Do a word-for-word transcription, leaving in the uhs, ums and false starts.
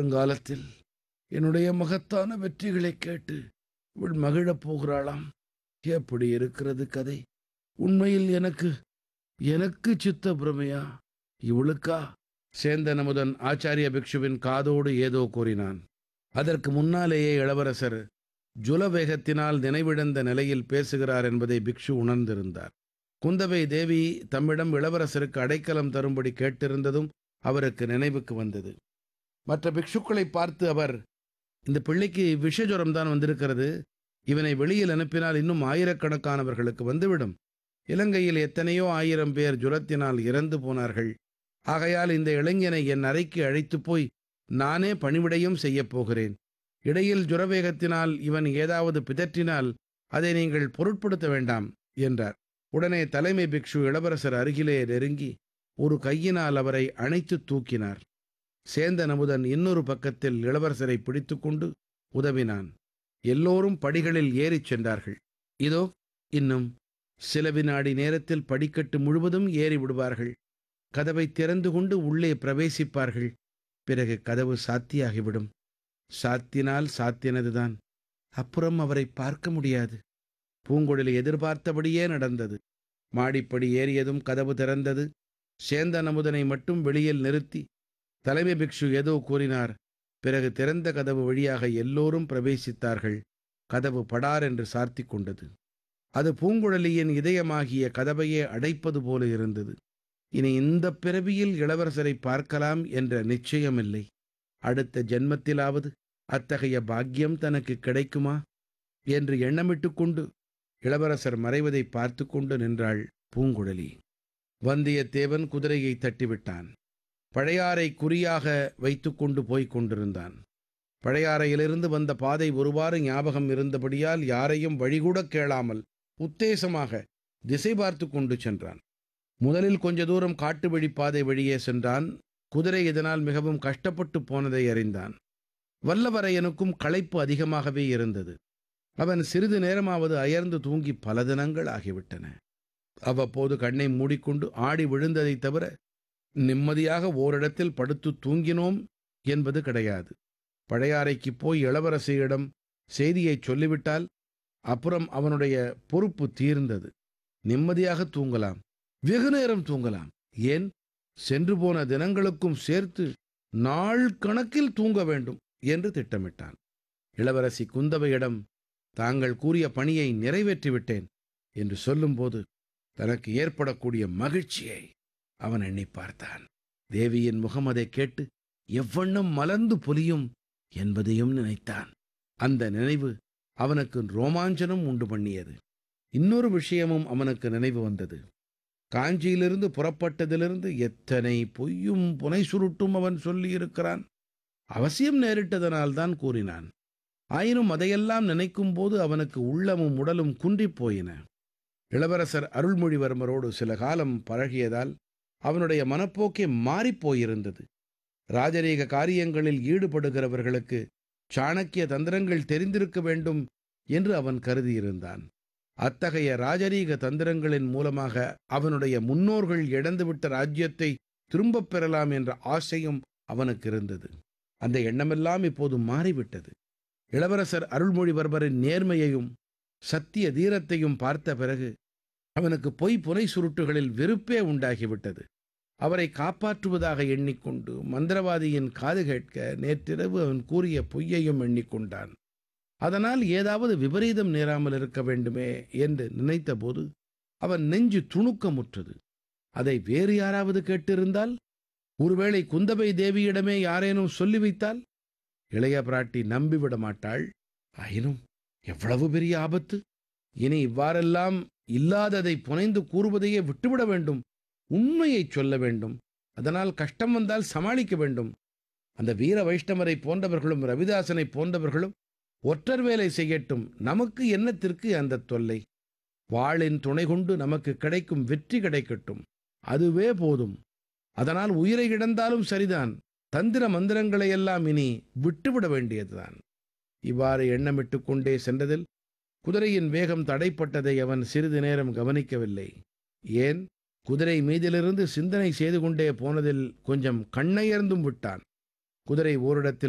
வருங்காலத்தில் என்னுடைய மகத்தான வெற்றிகளைக் கேட்டு இவள் மகிழப் போகிறாளாம். எப்படி இருக்கிறது கதை? உண்மையில் எனக்கு எனக்கு சித்த பிரமையா? இவளுக்கா? சேந்தன் அமுதன் ஆச்சாரிய பிக்ஷுவின் காதோடு ஏதோ கூறினான். அதற்கு முன்னாலேயே இளவரசர் ஜுலவேகத்தினால் நினைவிழந்த நிலையில் பேசுகிறார் என்பதை பிக்ஷு உணர்ந்திருந்தார். குந்தவை தேவி தம்மிடம் இளவரசருக்கு அடைக்கலம் தரும்படி கேட்டிருந்ததும் அவருக்கு நினைவுக்கு வந்தது. மற்ற பிக்ஷுக்களை பார்த்து அவர், இந்த பிள்ளைக்கு விஷஜுரம்தான் வந்திருக்கிறது. இவனை வெளியில் அனுப்பினால் இன்னும் ஆயிரக்கணக்கானவர்களுக்கு வந்துவிடும். இலங்கையில் எத்தனையோ ஆயிரம் பேர் ஜுரத்தினால் இறந்து போனார்கள். ஆகையால் இந்த இளைஞனை என் அறைக்கு அழைத்துப் போய் நானே பணிவிடையும் செய்யப் போகிறேன். இடையில் ஜுரவேகத்தினால் இவன் ஏதாவது பிதற்றினால் அதை நீங்கள் பொருட்படுத்த வேண்டாம் என்றார். உடனே தலைமை பிக்ஷு இளவரசர் அருகிலே நெருங்கி ஒரு கையினால் அவரை அணைத்து தூக்கினார். சேந்தன் அமுதன் இன்னொரு பக்கத்தில் இளவரசரை பிடித்துக்கொண்டு உதவினான். எல்லோரும் படிகளில் ஏறிச் சென்றார்கள். இதோ இன்னும் சில வினாடி நேரத்தில் படிக்கட்டு முழுவதும் ஏறி விடுவார்கள். கதவை திறந்து கொண்டு உள்ளே பிரவேசிப்பார்கள். பிறகு கதவு சாத்தியாகிவிடும். சாத்தினால் சாத்தினதுதான். அப்புறம் அவரை பார்க்க முடியாது. பூங்குழலி எதிர்பார்த்தபடியே நடந்தது. மாடிப்படி ஏறியதும் கதவு திறந்தது. சேந்தன் அமுதனை மட்டும் வெளியில் நிறுத்தி தலைமை பிக்ஷு ஏதோ கூறினார். பிறகு திறந்த கதவு வழியாக எல்லோரும் பிரவேசித்தார்கள். கதவு படார் என்று சார்த்தி கொண்டது. அது பூங்குழலியின் இதயமாகிய கதவையே அடைப்பது போல இருந்தது. இனி இந்த பிறவியில் இளவரசரை பார்க்கலாம் என்ற நிச்சயமில்லை. அடுத்த ஜென்மத்திலாவது அத்தகைய பாக்கியம் தனக்கு கிடைக்குமா என்று எண்ணமிட்டு கொண்டு இளவரசர் மறைவதை பார்த்து கொண்டு நின்றாள் பூங்குழலி. வந்தியத்தேவன் குதிரையை தட்டிவிட்டான். பழையாறை குறியாக வைத்து கொண்டு போய்க் கொண்டிருந்தான். பழையாறையிலிருந்து வந்த பாதை ஒருவாறு ஞாபகம் இருந்தபடியால் யாரையும் வழிகூடக் கேளாமல் உத்தேசமாக திசை பார்த்து கொண்டு சென்றான். முதலில் கொஞ்ச தூரம் காட்டு வழிப்பாதை வழியே சென்றான். குதிரை இதனால் மிகவும் கஷ்டப்பட்டு போனதை அறிந்தான். வல்லவரையனுக்கும் களைப்பு அதிகமாகவே இருந்தது. அவன் சிறிது நேரமாவது அயர்ந்து தூங்கி பல தினங்கள் ஆகிவிட்டன. அவ்வப்போது கண்ணை மூடிக்கொண்டு ஆடி விழுந்ததைத் தவிர நிம்மதியாக ஓரிடத்தில் படுத்து தூங்கினோம் என்பது கிடையாது. பழையாறைக்கு போய் இளவரசியிடம் செய்தியைச் சொல்லிவிட்டால் அப்புறம் அவனுடைய பொறுப்பு தீர்ந்தது. நிம்மதியாக தூங்கலாம், வெகு நேரம் தூங்கலாம். ஏன், சென்று போன தினங்களுக்கும் சேர்த்து நாள் கணக்கில் தூங்க வேண்டும் என்று திட்டமிட்டான். இளவரசி குந்தவையிடம் தாங்கள் கூறிய பணியை நிறைவேற்றிவிட்டேன் என்று சொல்லும்போது தனக்கு ஏற்படக்கூடிய மகிழ்ச்சியை அவன் எண்ணி பார்த்தான். தேவியின் முகம் அதை கேட்டு எவ்வண்ணம் மலர்ந்து பொலியும் என்பதையும் நினைத்தான். அந்த நினைவு அவனுக்கு ரோமாஞ்சனம் உண்டு பண்ணியது. இன்னொரு விஷயமும் அவனுக்கு நினைவு வந்தது. காஞ்சியிலிருந்து புறப்பட்டதிலிருந்து எத்தனை பொய்யும் புனை சுருட்டும் அவன் சொல்லியிருக்கிறான். அவசியம் நேரிட்டதனால்தான் கூறினான். ஆயினும் அதையெல்லாம் நினைக்கும் போது அவனுக்கு உள்ளமும் உடலும் குன்றிப் போயின. இளவரசர் அருள்மொழிவர்மரோடு சில காலம் பழகியதால் அவனுடைய மனப்போக்கே மாறிப்போயிருந்தது. ராஜரீக காரியங்களில் ஈடுபடுகிறவர்களுக்கு சாணக்கிய தந்திரங்கள் தெரிந்திருக்க வேண்டும் என்று அவன் கருதியிருந்தான். அத்தகைய ராஜரீக தந்திரங்களின் மூலமாக அவனுடைய முன்னோர்கள் இழந்துவிட்ட ராஜ்யத்தை திரும்பப் பெறலாம் என்ற ஆசையும் அவனுக்கு இருந்தது. அந்த எண்ணமெல்லாம் இப்போது மாறிவிட்டது. இளவரசர் அருள்மொழிவர்மரின் நேர்மையையும் சத்திய தீரத்தையும் பார்த்த பிறகு அவனுக்கு பொய் புனை சுருட்டுகளில் வெறுப்பே உண்டாகிவிட்டது. அவரை காப்பாற்றுவதாக எண்ணிக்கொண்டு மந்திரவாதியின் காது கேட்க நேற்றிரவு அவன் கூறிய பொய்யையும் எண்ணிக்கொண்டான். அதனால் ஏதாவது விபரீதம் நேராமல் இருக்க வேண்டுமே என்று நினைத்தபோது அவன் நெஞ்சு துணுக்கமுற்றது. அதை வேறு யாராவது கேட்டிருந்தால், ஒருவேளை குந்தவை தேவியிடமே யாரேனும் சொல்லி வைத்தால், இளைய பிராட்டி நம்பிவிட மாட்டாள். ஆயினும் எவ்வளவு பெரிய ஆபத்து! இனி இவ்வாறெல்லாம் இல்லாததை புனைந்து கூறுவதையே விட்டுவிட வேண்டும். உண்மையைச் சொல்ல வேண்டும். அதனால் கஷ்டம் வந்தால் சமாளிக்க வேண்டும். அந்த வீர வைஷ்ணவரை போன்றவர்களும் ரவிதாசனை போன்றவர்களும் ஒற்றர் வேலை செய்யட்டும். நமக்கு என்னத்திற்கு அந்த தொல்லை? வாளின் துணை கொண்டு நமக்கு கிடைக்கும் வெற்றி கிடைக்கட்டும், அதுவே போதும். அதனால் உயிரை இழந்தாலும் சரிதான். தந்திர மந்திரங்களை எல்லாம் இனி விட்டுவிட வேண்டியதுதான். இவ்வாறு எண்ணமிட்டு கொண்டே சென்றதில் குதிரையின் வேகம் தடைப்பட்டதை அவன் சிறிது நேரம் கவனிக்கவில்லை. ஏன், குதிரை மீதிலிருந்து சிந்தனை செய்து கொண்டே போனதில் கொஞ்சம் கண்ணயர்ந்தும் விட்டான். குதிரை ஓரிடத்தில்